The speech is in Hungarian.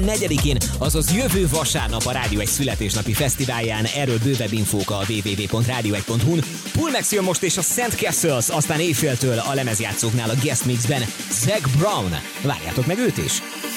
4-én, azaz jövő vasárnap a Rádió 1 születésnapi fesztiválján. Erről bővebb infók a www.radio1.hu-n. Pullmax jön most és a St. Castles, aztán éjféltől a lemezjátszóknál a Guest Mixben Zac Brown. Várjátok meg őt is!